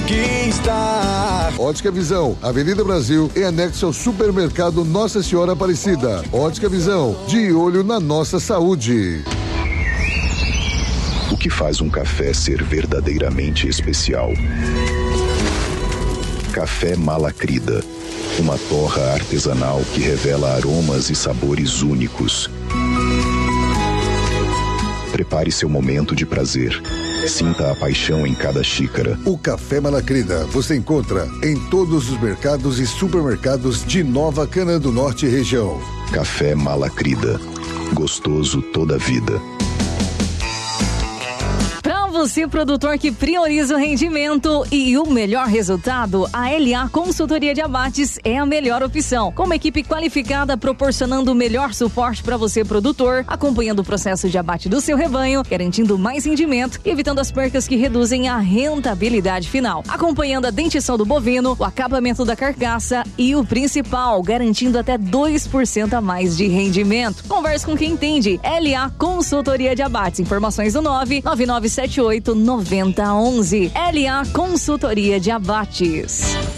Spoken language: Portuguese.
conquistar. Ótica Visão, Avenida Brasil, em anexo ao supermercado Nossa Senhora Aparecida. Ótica Visão, de olho na nossa saúde. O que faz um café ser verdadeiramente especial? Café Malacrida, uma torra artesanal que revela aromas e sabores únicos. Prepare seu momento de prazer. Sinta a paixão em cada xícara. O Café Malacrida você encontra em todos os mercados e supermercados de Nova Canaã do Norte região. Café Malacrida, gostoso toda a vida. Você, produtor que prioriza o rendimento e o melhor resultado, a LA Consultoria de Abates é a melhor opção. Com uma equipe qualificada proporcionando o melhor suporte para você, produtor, acompanhando o processo de abate do seu rebanho, garantindo mais rendimento e evitando as percas que reduzem a rentabilidade final. Acompanhando a dentição do bovino, o acabamento da carcaça e o principal, garantindo até 2% a mais de rendimento. Converse com quem entende. LA Consultoria de Abates. Informações do 99978 9011. LA Consultoria de Abates.